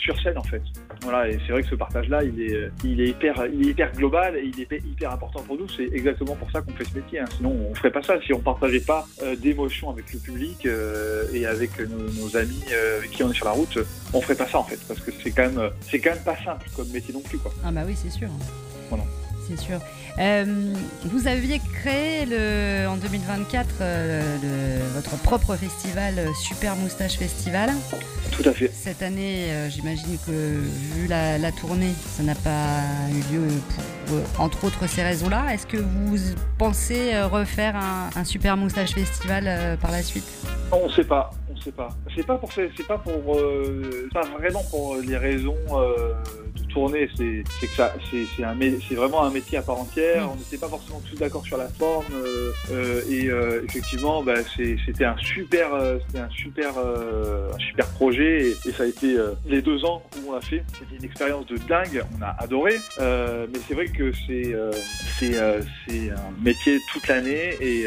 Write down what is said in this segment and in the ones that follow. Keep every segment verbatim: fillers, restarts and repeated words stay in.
sur scène en fait. Voilà, et c'est vrai que ce partage-là, il est, il est hyper, il est hyper global et il est hyper important pour nous. C'est exactement pour ça qu'on fait ce métier. Hein. Sinon, on ferait pas ça. Si on partageait pas euh, d'émotions avec le public euh, et avec nos, nos amis euh, avec qui on est sur la route, on ferait pas ça en fait, parce que c'est quand même, c'est quand même pas simple comme métier non plus, quoi. Ah bah oui, c'est sûr. Voilà. C'est sûr. Euh, vous aviez créé le, en deux mille vingt-quatre euh, le, votre propre festival Super Moustache Festival. Tout à fait. Cette année, euh, j'imagine que vu la, la tournée, ça n'a pas eu lieu pour, euh, entre autres, ces raisons-là. Est-ce que vous pensez refaire un, un Super Moustache Festival euh, par la suite ? On ne sait pas. On sait pas. C'est pas pour, c'est pas pour, euh, pas vraiment pour les raisons euh, de tournée. C'est, c'est que ça, c'est, c'est un, c'est vraiment un métier à part entière. Mmh. On n'était pas forcément tous d'accord sur la forme euh, euh, et euh, effectivement, bah, c'est, c'était un super, euh, c'était un super, euh, un super projet et, et ça a été euh, les deux ans où on l'a fait. C'était une expérience de dingue. On a adoré, euh, mais c'est vrai que c'est, euh, c'est, euh, c'est un métier toute l'année et,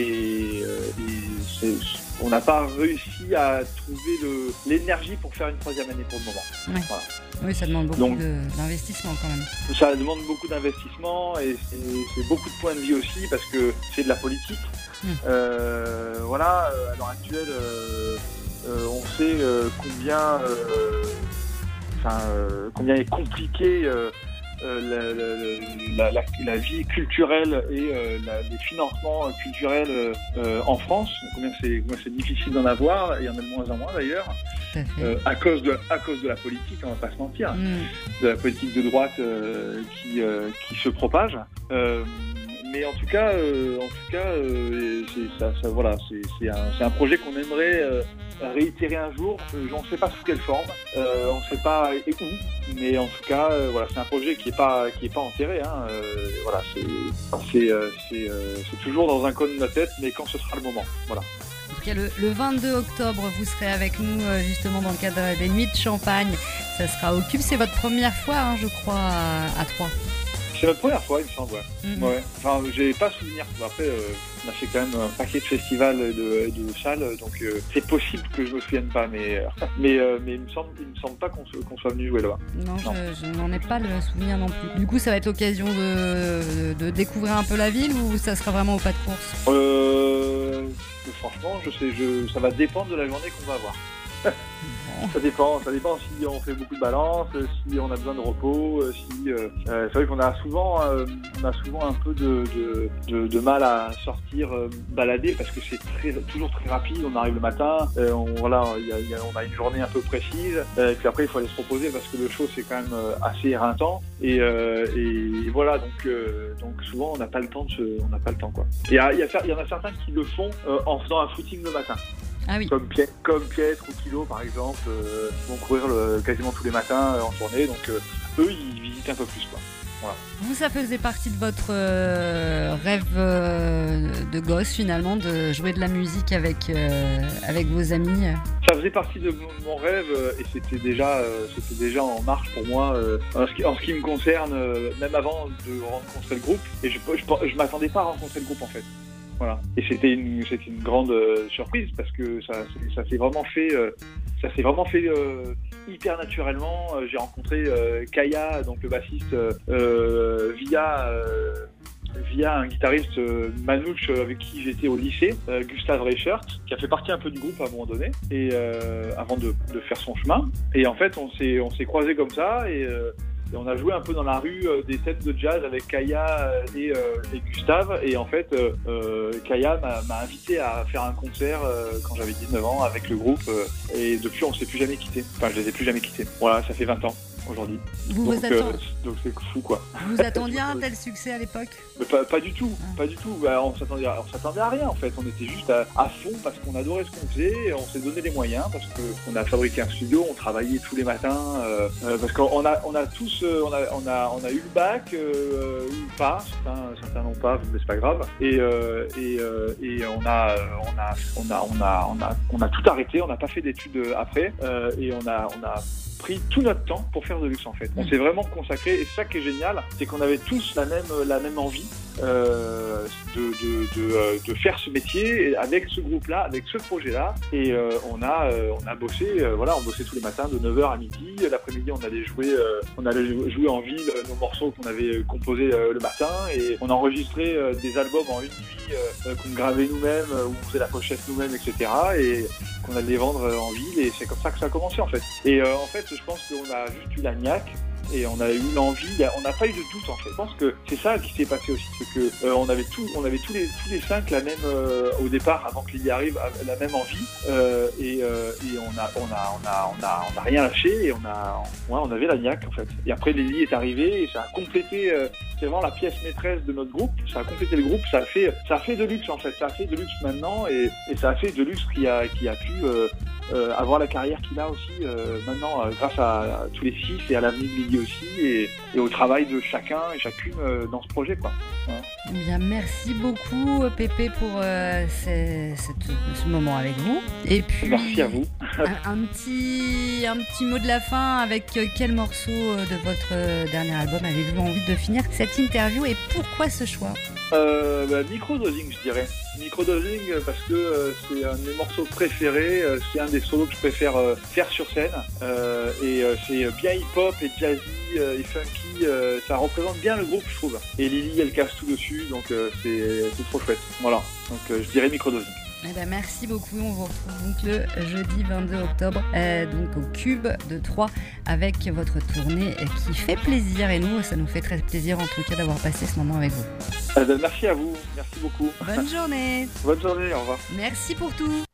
et, euh, et c'est, on n'a pas réussi à trouver le, l'énergie pour faire une troisième année pour le moment. Ouais. Voilà. Oui, ça demande beaucoup Donc, de, d'investissement quand même. Ça demande beaucoup d'investissement et c'est, c'est beaucoup de points de vie aussi parce que c'est de la politique. Mmh. Euh, voilà, à l'heure actuelle, euh, euh, on sait euh, combien, euh, enfin, euh, combien est compliqué euh, Euh, la, la, la, la vie culturelle et euh, la, les financements culturels euh, en France, combien c'est, combien c'est difficile d'en avoir, et il y en a de moins en moins d'ailleurs, euh, à cause de, à cause de la politique, on va pas se mentir, mm. de la politique de droite euh, qui, euh, qui se propage. Euh, mais en tout cas, euh, en tout cas, euh, c'est, ça, ça, voilà, c'est, c'est, un, c'est un projet qu'on aimerait euh, réitérer un jour. Euh, on ne sait pas sous quelle forme, euh, on ne sait pas et où, mais en tout cas, euh, voilà, c'est un projet qui n'est pas, qui est pas enterré. Hein, euh, voilà, c'est, c'est, euh, c'est, euh, c'est toujours dans un coin de notre tête, mais quand ce sera le moment, voilà. En tout cas, le, le vingt-deux octobre, vous serez avec nous euh, justement dans le cadre des Nuits de Champagne. Ça sera au Cube. C'est votre première fois, hein, je crois, à, à Troyes. C'est notre première fois, il me semble, ouais. Mm-hmm. Ouais. Enfin, j'ai pas souvenir. Après, euh, on a fait quand même un paquet de festivals et de, de salles, donc euh, c'est possible que je me souvienne pas, mais euh, mais, euh, mais il me semble, il me semble pas qu'on, qu'on soit venu jouer là-bas. Non, non. Je, je n'en ai pas le souvenir non plus. Du coup, ça va être l'occasion de, de découvrir un peu la ville ou ça sera vraiment au pas de course ? Euh, franchement, je sais, je, ça va dépendre de la journée qu'on va avoir. Ça dépend, ça dépend si on fait beaucoup de balance, si on a besoin de repos, si euh, c'est vrai qu'on a souvent, euh, on a souvent un peu de, de, de, de mal à sortir euh, balader parce que c'est très, toujours très rapide. On arrive le matin, euh, on, voilà, y a, y a, on a une journée un peu précise, euh, et puis après il faut aller se reposer parce que le show c'est quand même euh, assez éreintant et, euh, et voilà donc euh, donc souvent on n'a pas le temps de se, on n'a pas le temps quoi. Et il y, a, y, a, y en a certains qui le font euh, en faisant un footing le matin. Ah oui. Comme, Piet, comme Pietre ou Kilo par exemple, euh, vont courir le, quasiment tous les matins euh, en tournée, donc euh, eux ils visitent un peu plus quoi. Voilà. Vous, ça faisait partie de votre euh, rêve euh, de gosse finalement, de jouer de la musique avec, euh, avec vos amis? Ça faisait partie de mon rêve euh, et c'était déjà, euh, c'était déjà en marche pour moi euh, en, ce qui, en ce qui me concerne, euh, même avant de rencontrer le groupe. Et je je, je m'attendais pas à rencontrer le groupe en fait. Voilà. Et c'était une, c'était une grande euh, surprise parce que ça, ça s'est vraiment fait, euh, ça s'est vraiment fait euh, hyper naturellement. Euh, j'ai rencontré euh, Kaya, donc le bassiste, euh, via euh, via un guitariste euh, manouche avec qui j'étais au lycée, euh, Gustave Reichert, qui a fait partie un peu du groupe à un moment donné, et euh, avant de, de faire son chemin. Et en fait, on s'est, on s'est croisés comme ça et euh, Et on a joué un peu dans la rue euh, des sets de jazz avec Kaya et, euh, et Gustave. Et en fait, euh, euh, Kaya m'a, m'a invité à faire un concert euh, quand j'avais dix-neuf ans avec le groupe. Euh, et depuis, on ne s'est plus jamais quittés. Enfin, je les ai plus jamais quittés. Voilà, ça fait vingt ans aujourd'hui. Vous donc, vous attend... euh, donc c'est fou, quoi. Vous vous attendiez à un tel succès à l'époque? Mais pas, pas du tout, ah. pas du tout. Bah, on s'attendait, à, on s'attendait à rien en fait. On était juste à, à fond parce qu'on adorait ce qu'on faisait. Et on s'est donné les moyens parce qu'on a fabriqué un studio, on travaillait tous les matins. Euh, euh, parce qu'on a, on a tous, euh, on a, on a, on a eu le bac euh, ou pas. Certains, certains n'ont pas, mais c'est pas grave. Et, euh, et, euh, et on a, on a, on a, on a, on a, on a tout arrêté. On n'a pas fait d'études après. Euh, et on a, on a pris tout notre temps pour faire de luxe en fait. On s'est vraiment consacré et c'est ça qui est génial, c'est qu'on avait tous la même, la même envie euh, de, de, de, euh, de faire ce métier avec ce groupe-là, avec ce projet-là. Et euh, on a euh, on a bossé, euh, voilà, on bossait tous les matins de neuf heures à midi. L'après-midi, on allait jouer, euh, on allait jouer en ville euh, nos morceaux qu'on avait composés euh, le matin, et on enregistrait euh, des albums en une nuit euh, qu'on gravait nous-mêmes, euh, où on faisait la pochette nous-mêmes, et cetera. Et qu'on allait vendre euh, en ville, et c'est comme ça que ça a commencé en fait. Et euh, en fait, je pense qu'on a juste eu la niaque. Et on a eu l'envie, on n'a pas eu de doute en fait. Je pense que c'est ça qui s'est passé aussi, c'est que euh, on avait tout, on avait tous les tous les cinq la même euh, au départ, avant que Lily arrive, la même envie, euh, et, euh, et on a on a on a on a on a rien lâché, et on a ouais, on avait la niaque en fait. Et après Lily est arrivée et ça a complété, euh, c'est vraiment la pièce maîtresse de notre groupe. Ça a complété le groupe, ça a fait ça a fait de luxe en fait, ça a fait de luxe maintenant, et, et ça a fait de luxe qui a qui a pu euh, Euh, avoir la carrière qu'il a aussi euh, maintenant, euh, grâce à, à tous les six et à l'avenir de Lily aussi, et, et au travail de chacun et chacune euh, dans ce projet, quoi. Voilà. Eh bien, merci beaucoup Pépé pour euh, ces, cette, ce moment avec vous. Et puis merci à vous. un, un petit un petit mot de la fin. Avec quel morceau de votre dernier album avez-vous envie de finir cette interview, et pourquoi ce choix? Euh, bah, microdosing, je dirais. Microdosing parce que euh, c'est un de mes morceaux préférés, euh, c'est un des solos que je préfère euh, faire sur scène, euh, et euh, c'est bien hip-hop et jazzy euh, et funky, euh, ça représente bien le groupe, je trouve. Et Lily, elle casse tout dessus, donc euh, c'est, c'est trop chouette. Voilà, donc euh, je dirais microdosing. Eh ben, merci beaucoup, on vous retrouve donc le jeudi vingt-deux octobre euh, donc au Cube de Troyes, avec votre tournée qui fait plaisir, et nous ça nous fait très plaisir en tout cas d'avoir passé ce moment avec vous. Eh ben, merci à vous, merci beaucoup. Bonne journée. Bonne journée, au revoir. Merci pour tout.